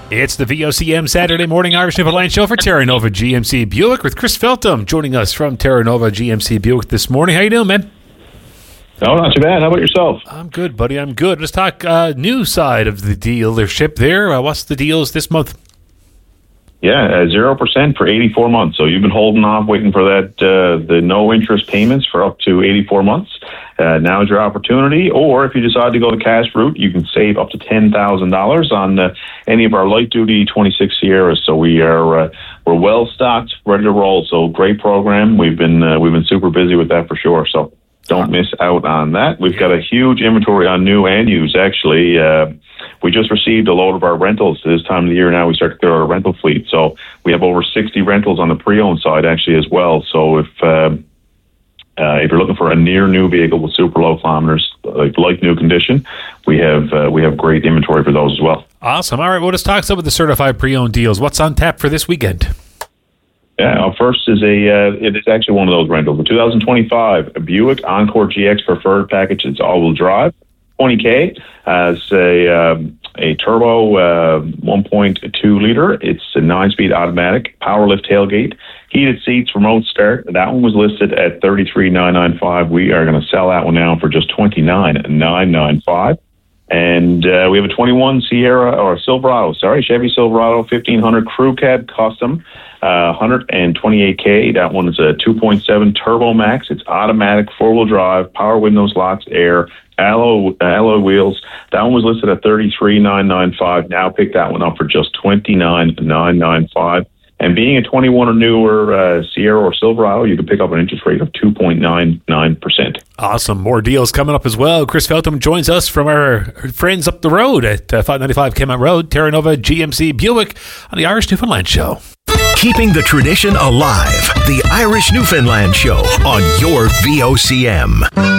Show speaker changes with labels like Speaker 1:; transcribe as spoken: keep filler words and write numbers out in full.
Speaker 1: It's the V O C M Saturday Morning Irish Newfoundland Show for Terra Nova G M C Buick with Chris Feltham joining us from Terra Nova G M C Buick this morning. How you doing, man?
Speaker 2: No, not too bad. How about yourself?
Speaker 1: I'm good, buddy. I'm good. Let's talk uh, new side of the dealership there. Uh, what's the deals this month?
Speaker 2: Yeah, zero percent for eighty-four months. So you've been holding off, waiting for that uh, the no interest payments for up to eighty-four months. Uh, now is your opportunity. Or if you decide to go the cash route, you can save up to ten thousand dollars on uh, any of our light duty twenty-six Sierras. So we are uh, we're well stocked, ready to roll. So great program. We've been uh, we've been super busy with that for sure. So don't miss out on that. We've got a huge inventory on new and used. Actually, uh, we just received a load of our rentals. This time of the year now, we start to clear our rental fleet. So we have over sixty rentals on the pre-owned side actually as well. So if uh, uh, if you're looking for a near new vehicle with super low kilometers, like like new condition, we have uh, we have great inventory for those as well.
Speaker 1: Awesome. All right, well, let's talk some of the certified pre-owned deals. What's on tap for this weekend?
Speaker 2: Yeah, our first is a, uh, it is actually one of those rentals. The two thousand twenty-five a Buick Encore G X Preferred package. It's all-wheel drive, twenty K, as a um, a turbo uh, one point two liter. It's a nine-speed automatic, power lift tailgate, heated seats, remote start. That one was listed at thirty-three thousand nine hundred ninety-five dollars. We are going to sell that one now for just twenty-nine thousand nine hundred ninety-five dollars. And uh, we have a twenty-one Sierra, or Silverado, sorry, Chevy Silverado fifteen hundred Crew Cab Custom. Uh, one hundred twenty-eight K. That one is a two point seven Turbo Max. It's automatic, four-wheel drive, power windows, locks, air, alloy, uh, alloy wheels. That one was listed at thirty-three thousand nine hundred ninety-five dollars. Now pick that one up for just twenty-nine thousand nine hundred ninety-five dollars. And being a twenty-one or newer uh, Sierra or Silverado, you can pick up an interest rate of two point nine nine percent.
Speaker 1: Awesome. More deals coming up as well. Chris Feltham joins us from our friends up the road at uh, five ninety-five Kmart Road, Terra Nova G M C Buick on the Irish Newfoundland Show.
Speaker 3: Keeping the tradition alive. The Irish Newfoundland Show on your V O C M.